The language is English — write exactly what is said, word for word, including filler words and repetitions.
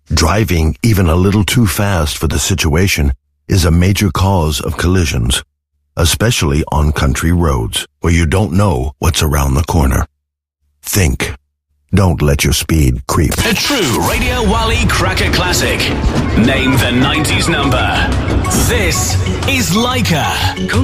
Driving even a little too fast for the situation is a major cause of collisions, especially on country roads where you don't know what's around the corner. Think. Don't let your speed creep. A true Radio Wally Cracker Classic. Name the nineties number. This is Leica.